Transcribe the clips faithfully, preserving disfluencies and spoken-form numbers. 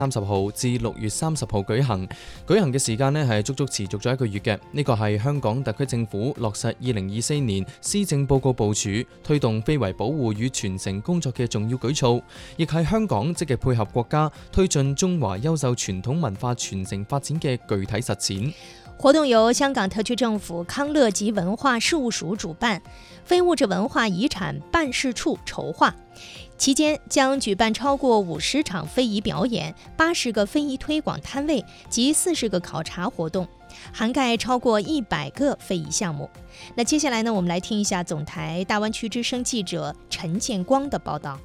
三十號至六月三十號舉行，舉行嘅時間呢係足足持續咗一個月嘅。呢個係香港特區政府落實二零二四年施政報告部署，推動非遺保護與傳承工作嘅重要舉措，亦係香港積極配合國家推進中華優秀傳統文化傳承發展嘅具體實踐。 活動由香港特區政府康樂及文化事務署主辦，非物質文化遺產辦事處籌劃。期間將舉辦超過五十場非遺表演、八十個非遺推廣攤位及四十個考察活動，涵蓋超過一百個非遺項目。那接下來呢，我們來聽一下總台大灣區之聲記者陳建光的報道。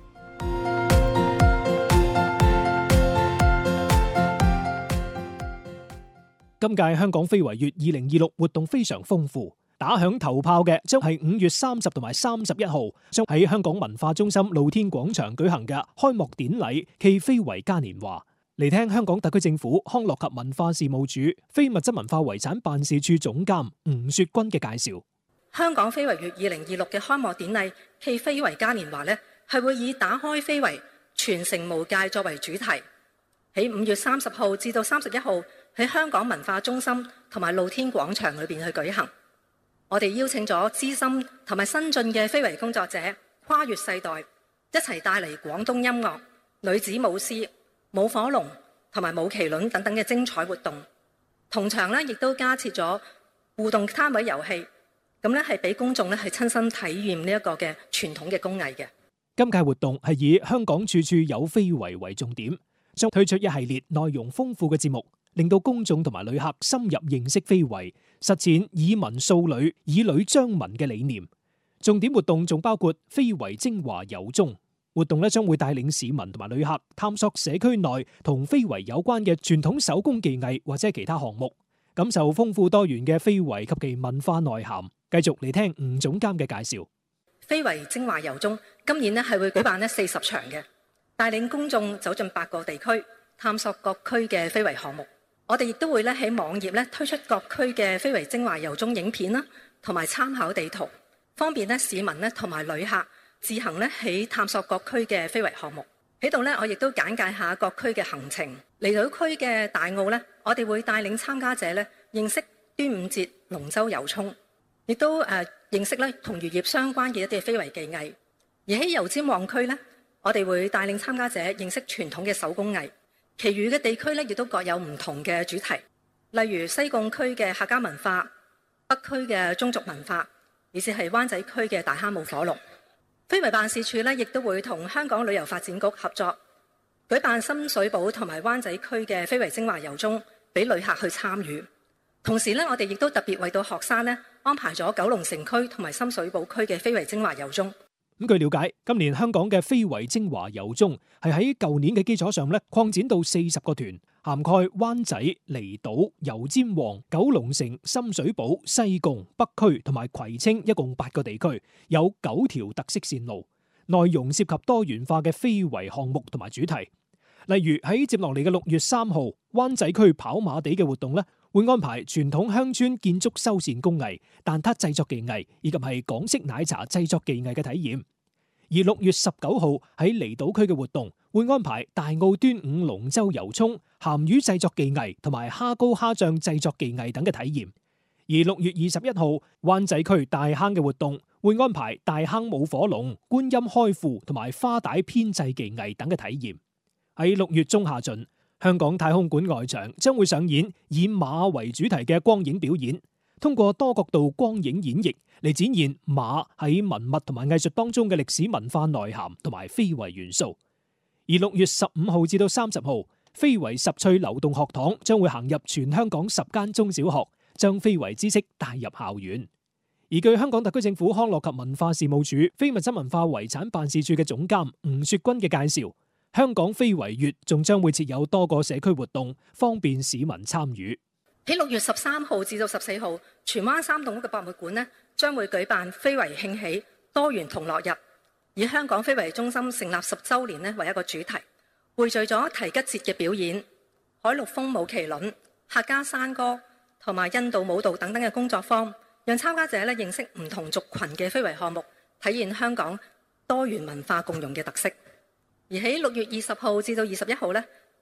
今屆香港非遺月二零二六活動非常豐富。打響頭炮嘅將係五月三十同埋三十一號，將喺香港文化中心露天廣場舉行嘅開幕典禮暨非遺嘉年華。嚟聽香港特區政府康樂及文化事務署非物質文化遺產辦事處總監吳雪君嘅介紹。 香港非遺月二零二六嘅開幕典禮暨非遺嘉年華呢，係會以打開非遺、傳承無界作為主題，喺五月三十號至到三十一號喺香港文化中心同埋露天廣場裏邊去舉行。我哋邀請咗資深同埋新進嘅非遺工作者，跨越世代，一齊帶嚟廣東音樂、女子舞獅、舞火龍同埋舞麒麟等等嘅精彩活動。同場呢亦都加設咗互動攤位遊戲，咁呢係俾公眾呢係親身體驗呢一個嘅傳統嘅工藝嘅。 今屆活動係以香港處處有非遺為重點，將推出一系列內容豐富嘅節目，令到公眾同埋旅客深入認識非遺，實踐以文塑女、以女彰文嘅理念。重點活動仲包括非遺精華遊蹤活動咧，將會帶領市民同埋旅客探索社區內同非遺有關嘅傳統手工技藝或者其他項目，感受豐富多元嘅非遺及其文化內涵。繼續嚟聽吳總監嘅介紹。 非遺精華遊蹤今年咧係會舉辦咧四十場嘅，帶領公眾走進八個地區，探索各區嘅非遺項目。我哋亦都會咧喺網頁咧推出各區嘅非遺精華遊蹤影片啦，同埋參考地圖，方便咧市民咧同埋旅客自行咧喺探索各區嘅非遺項目。喺度咧，我亦都簡介下各區嘅行程。離島區嘅大澳咧，我哋會帶領參加者咧認識端午節龍舟遊涌，亦都誒、呃、認識咧同漁業相關嘅一啲非遺技藝。而喺油尖旺區咧，我哋會帶領參加者認識傳統嘅手工藝。其餘嘅地區咧，亦都各有唔同嘅主題，例如西貢區嘅客家文化、北區嘅宗族文化，以至係灣仔區嘅大坑舞火龍。非遺辦事處咧，亦都會同香港旅遊發展局合作，舉辦深水埗同埋灣仔區嘅非遺精華遊蹤，俾旅客去參與。同時咧，我哋亦都特別為到學生咧安排咗九龍城區同埋深水埗區嘅非遺精華遊蹤。 咁據了解，今年香港嘅非遺精華遊蹤係喺舊年嘅基礎上咧擴展到四十個團，涵蓋灣仔、離島、油尖旺、九龍城、深水埗、西貢、北區同埋葵青，一共八個地區，有九條特色線路，內容涉及多元化嘅非遺項目同埋主題。例如喺接落嚟嘅六月三號，灣仔區跑馬地嘅活動咧，會安排傳統鄉村建築修繕工藝、蛋撻製作技藝以及係港式奶茶製作技藝嘅體驗。而六月十九號喺離島區嘅活動會安排大澳端午龍舟遊涌、鹹魚製作技藝同埋蝦膏蝦醬製作技藝等嘅體驗。而六月二十一號灣仔區大坑嘅活動會安排大坑舞火龍、觀音開庫同埋花帶編製技藝等嘅體驗。喺六月中下旬，香港太空館外場將會上演以馬為主題嘅光影表演，通過多角度光影演繹嚟展現馬喺文物同埋藝術當中嘅歷史文化內涵同埋非遺元素。而六月十五號至到三十號，非遺十趣流動學堂將會行入全香港十間中小學，將非遺知識帶入校園。而據香港特區政府康樂及文化事務署非物質文化遺產辦事處嘅總監吳雪君嘅介紹，香港非遺月仲將會設有多個社區活動，方便市民參與。 喺六月十三號至到十四號，荃灣三棟屋嘅博物館呢將會舉辦非遺慶喜多元同樂日，以香港非遺中心成立十週年呢為一個主題，匯聚咗提吉節嘅表演、海陸豐舞麒麟、客家山歌同埋印度舞蹈等等嘅工作坊，讓參加者呢認識唔同族群嘅非遺項目，體現香港多元文化共融嘅特色。而喺六月二十號至到二十一號呢，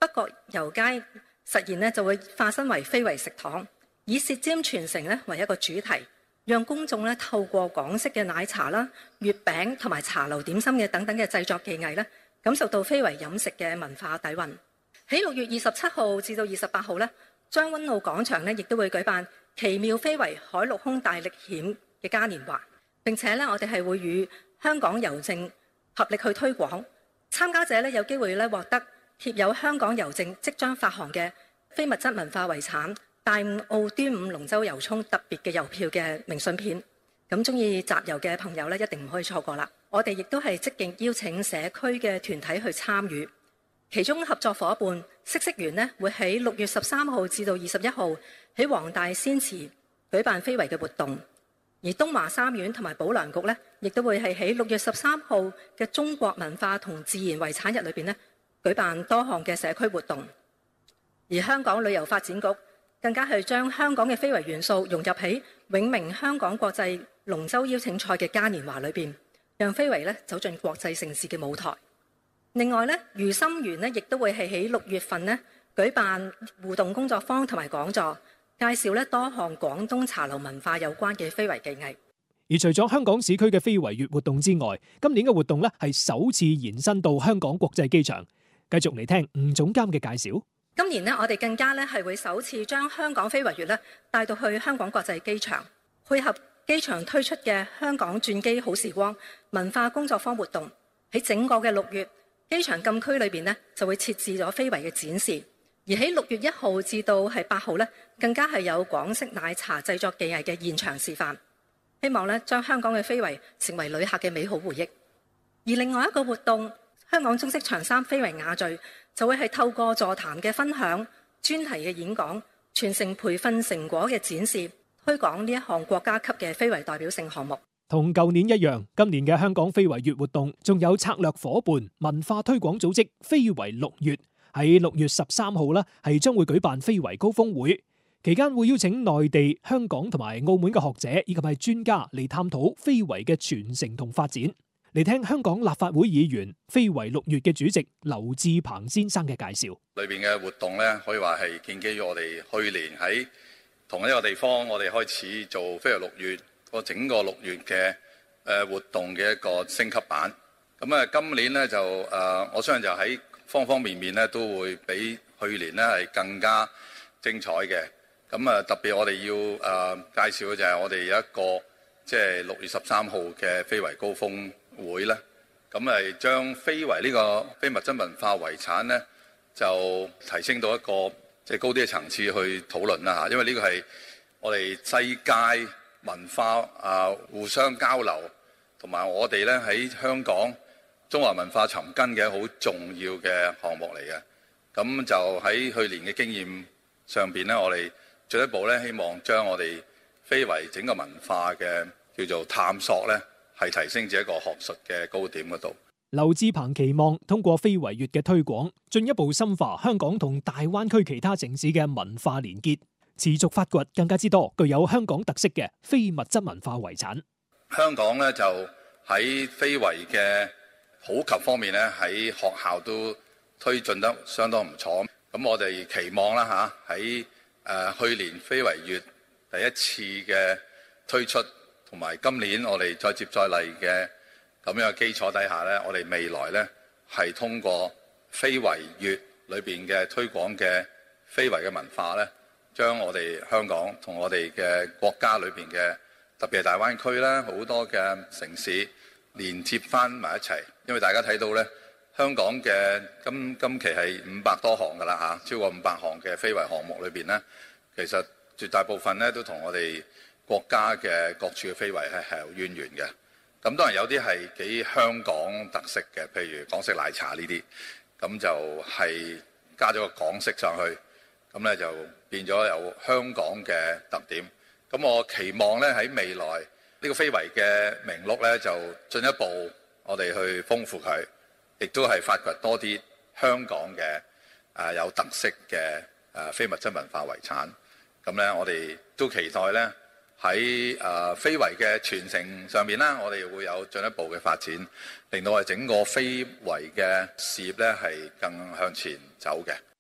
北角油街實現呢就會化身為非遺食堂，以舌尖傳承呢為一個主題，讓公眾呢透過港式嘅奶茶啦、月餅同埋茶樓點心嘅等等嘅製作技藝呢，感受到非遺飲食嘅文化底蘊。喺六月二十七號至到二十八號呢，將軍澳廣場呢亦都會舉辦奇妙非遺海陸空大歷險嘅嘉年華，並且呢，我哋係會與香港郵政合力去推廣。參加者呢有機會呢獲得貼有香港郵政即將發行嘅非物質文化遺產大五澳端午龍舟遊涌特別嘅郵票嘅明信片。咁中意集郵嘅朋友呢，一定唔可以錯過啦！我哋亦都係積極邀請社區嘅團體去參與。其中合作伙伴嗇色園呢會喺六月十三號至到二十一號喺黃大仙祠舉辦非遺嘅活動，而東華三院同埋保良局呢，亦都會係喺六月十三號嘅中國文化同自然遺產日裏邊呢舉辦多項嘅社區活動。而香港旅遊發展局更加係將香港嘅非遺元素融入喺永明香港國際龍舟邀請賽嘅嘉年華裏邊，讓非遺呢走進國際城市嘅舞台。另外咧，如心園咧，亦都會係喺六月份咧舉辦互動工作坊同埋講座，介紹咧多項廣東茶樓文化有關嘅非遺技藝。 而除咗香港市區嘅非遺月活動之外，今年嘅活動咧係首次延伸到香港國際機場。繼續嚟聽吳總監嘅介紹。 今年咧，我哋更加咧係會首次將香港非遺月咧帶到去香港國際機場，配合機場推出嘅香港轉機好時光文化工作坊活動，喺整個嘅六月。機場禁區裏邊呢就會設置咗非遺嘅展示，而喺六月一號至到係八號呢，更加係有港式奶茶製作技藝嘅現場示範，希望呢將香港嘅非遺成為旅客嘅美好回憶。而另外一個活動，香港中式長衫非遺雅聚就會係透過座談嘅分享、專題嘅演講、傳承培訓成果嘅展示，推廣呢一項國家級嘅非遺代表性項目。 同舊年一樣，今年嘅香港非遺月活動仲有策略夥伴文化推廣組織非遺六月，喺六月十三號啦，係將會舉辦非遺高峰會，期間會邀請內地、香港同埋澳門嘅學者以及係專家嚟探討非遺嘅傳承同發展。嚟聽香港立法會議員非遺六月嘅主席劉志鵬先生嘅介紹。 裏邊嘅活動咧，可以話係建基於我哋去年喺同一個地方，我哋開始做非遺六月。個整個六月嘅誒活動嘅一個升級版，咁啊今年呢，就誒，我相信就喺方方面面咧都會比去年呢係更加精彩嘅。咁啊特別我哋要誒介紹嘅就係我哋有一個即係六月十三號嘅非遺高峰會咧，咁係將非遺呢個非物質文化遺產呢，就提升到一個即係高啲嘅層次去討論啦嚇，因為呢個係我哋世界文化啊，互相交流，同埋我哋咧喺香港中華文化尋根嘅好重要嘅項目嚟嘅。咁就喺去年嘅經驗上邊咧，我哋進一步咧希望將我哋非遺整個文化嘅叫做探索咧，係提升至一個學術嘅高點嗰度。 劉志鵬期望通過非遺月嘅推廣，進一步深化香港同大灣區其他城市嘅文化連結。持續發掘更加之多具有香港特色嘅非物質文化遺產。 香港咧就喺非遺嘅普及方面咧，喺學校都推進得相當唔錯。咁我哋期望啦嚇喺誒去年非遺月第一次嘅推出，同埋今年我哋再接再厲嘅咁樣嘅基礎底下咧，我哋未來咧係通過非遺月裏邊嘅推廣嘅非遺嘅文化咧，將我哋香港同我哋嘅國家裏邊嘅特別係大灣區啦，好多嘅城市連接翻埋一齊。因為大家睇到咧，香港嘅今今期係五百多項㗎啦嚇，超過五百項嘅非遺項目裏邊咧，其實絕大部分咧都同我哋國家嘅各處嘅非遺係係有淵源嘅。咁當然有啲係幾香港特色嘅，譬如港式奶茶呢啲，咁就係加咗個港式上去。咁咧就變咗有香港嘅特點。咁我期望咧喺未來呢個非遺嘅名錄咧，就進一步我哋去豐富佢，亦都係發掘多啲香港嘅誒有特色嘅誒非物質文化遺產。咁咧我哋都期待咧喺誒非遺嘅傳承上面啦，我哋會有進一步嘅發展，令到我哋整個非遺嘅事業咧係更向前走嘅。